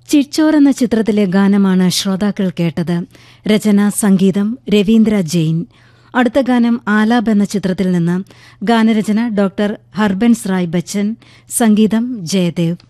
ചിച്ചോർ എന്ന ചിത്രത്തിലെ ഗാനമാണ് ശ്രോതാക്കൾ കേട്ടത്. രചന സംഗീതം രവീന്ദ്ര ജെയിൻ. അടുത്ത ഗാനം ആലാപ് എന്ന ചിത്രത്തിൽ നിന്ന്. ഗാനരചന ഡോക്ടർ ഹർബൻസ് റായ് ബച്ചൻ, സംഗീതം ജയദേവ്.